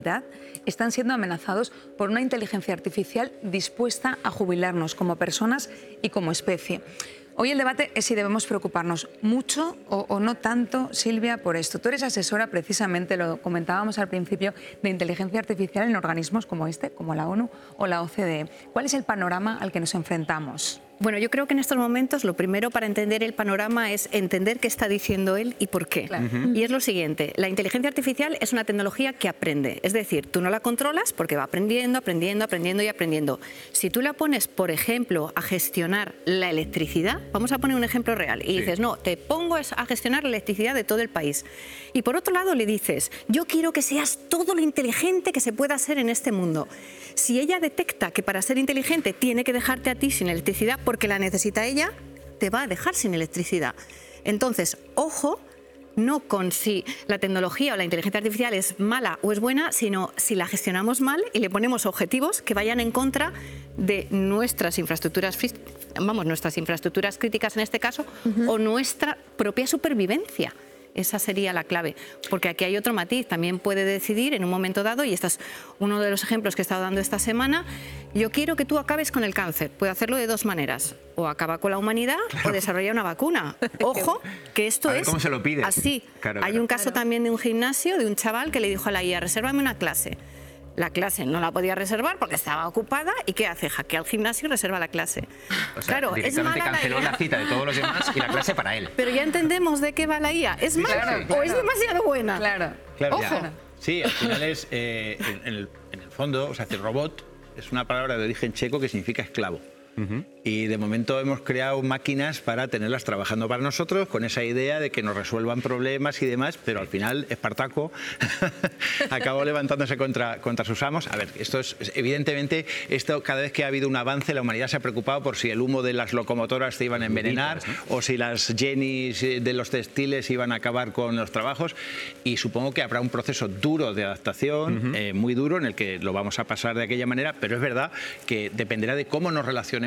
están siendo amenazados por una inteligencia artificial dispuesta a jubilarnos como personas y como especie. Hoy el debate es si debemos preocuparnos mucho o no tanto, Silvia, por esto. Tú eres asesora, precisamente, lo comentábamos al principio, de inteligencia artificial en organismos como este, como la ONU o la OCDE. ¿Cuál es el panorama al que nos enfrentamos? Bueno, yo creo que en estos momentos lo primero para entender el panorama es entender qué está diciendo él y por qué. Claro. Y es lo siguiente, la inteligencia artificial es una tecnología que aprende, es decir, tú no la controlas porque va aprendiendo, aprendiendo, aprendiendo y aprendiendo. Si tú la pones, por ejemplo, a gestionar la electricidad, vamos a poner un ejemplo real, y dices, no, te pongo a gestionar la electricidad de todo el país. Y por otro lado le dices, yo quiero que seas todo lo inteligente que se pueda ser en este mundo. Si ella detecta que para ser inteligente tiene que dejarte a ti sin electricidad porque la necesita ella, te va a dejar sin electricidad. Entonces, ojo, no con si la tecnología o la inteligencia artificial es mala o es buena, sino si la gestionamos mal y le ponemos objetivos que vayan en contra de nuestras infraestructuras, nuestras infraestructuras críticas en este caso, o nuestra propia supervivencia. Esa sería la clave, porque aquí hay otro matiz, también puede decidir en un momento dado, y este es uno de los ejemplos que he estado dando esta semana, yo quiero que tú acabes con el cáncer. Puede hacerlo de dos maneras, o acaba con la humanidad, claro, o desarrolla una vacuna. Ojo, que esto es ¿cómo se lo pide? Así. Claro, hay un caso también de un gimnasio, de un chaval que le dijo a la IA, resérvame una clase. La clase no la podía reservar porque estaba ocupada. ¿Y qué hace? Hackea al gimnasio y reserva la clase. O sea, claro, directamente es mala canceló la cita de todos los demás y la clase para él. Pero ya entendemos de qué va la IA. ¿Es mala o es demasiado buena? Claro. Ojo. Ya. Sí, al final es, en el fondo, o sea, el robot es una palabra de origen checo que significa esclavo. Y de momento hemos creado máquinas para tenerlas trabajando para nosotros con esa idea de que nos resuelvan problemas y demás, pero al final Espartaco acabó levantándose contra sus amos. A ver, esto es evidentemente, cada vez que ha habido un avance, la humanidad se ha preocupado por si el humo de las locomotoras se iban a envenenar, o si las Jennys de los textiles iban a acabar con los trabajos, y supongo que habrá un proceso duro de adaptación, muy duro, en el que lo vamos a pasar de aquella manera, pero es verdad que dependerá de cómo nos relacionemos